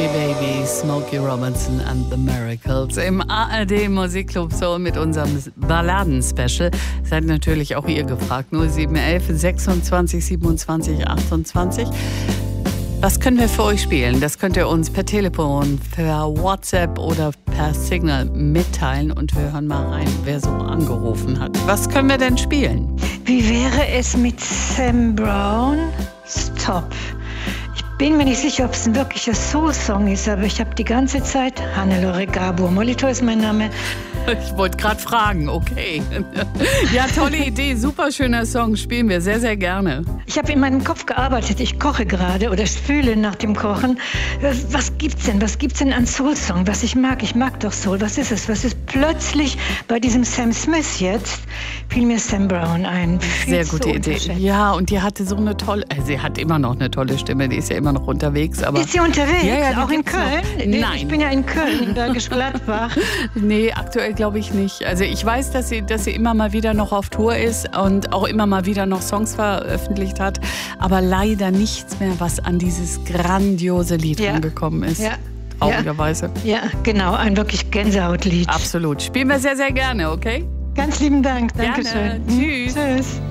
Baby Baby, Smokey Robinson and the Miracles im ARD Musikclub Soul mit unserem Balladen-Special. Seid natürlich auch ihr gefragt. 0711 26 27 28. Was können wir für euch spielen? Das könnt ihr uns per Telefon, per WhatsApp oder per Signal mitteilen und wir hören mal rein, wer so angerufen hat. Was können wir denn spielen? Wie wäre es mit Sam Brown? Stop. Ich bin mir nicht sicher, ob es ein wirklicher Soul-Song ist, aber ich habe die ganze Zeit Hannelore Gabor. Molitor ist mein Name. Ich wollte gerade fragen, okay. Ja, tolle Idee, super schöner Song, spielen wir sehr, sehr gerne. Ich habe in meinem Kopf gearbeitet, ich koche gerade oder spüle nach dem Kochen. Was gibt's denn an Soul-Song, was ich mag? Ich mag doch Soul, was ist es? Was ist plötzlich bei diesem Sam Smith jetzt? Fiel mir Sam Brown ein. Sehr gute Idee. Ja, und die hatte so eine tolle, sie hat immer noch eine tolle Stimme, die ist ja immer noch unterwegs. Aber ist sie unterwegs? Ja, auch in Köln? Nein. Ich bin ja in Köln, in Bergisch Gladbach. Nee, aktuell glaube ich nicht. Also ich weiß, dass sie immer mal wieder noch auf Tour ist und auch immer mal wieder noch Songs veröffentlicht hat, aber leider nichts mehr, was an dieses grandiose Lied rangekommen ist. Ja. Traurigerweise. Ja, genau, ein wirklich Gänsehautlied. Absolut. Spielen wir sehr, sehr gerne, okay? Ganz lieben Dank. Dankeschön. Tschüss. Tschüss.